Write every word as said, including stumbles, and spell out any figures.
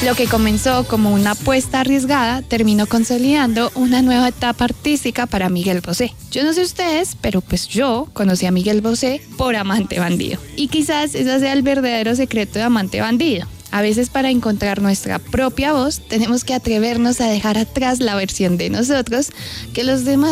Lo que comenzó como una apuesta arriesgada terminó consolidando una nueva etapa artística para Miguel Bosé. Yo no sé ustedes, pero pues yo conocí a Miguel Bosé por Amante Bandido. Y quizás ese sea el verdadero secreto de Amante Bandido. A veces para encontrar nuestra propia voz tenemos que atrevernos a dejar atrás la versión de nosotros que los demás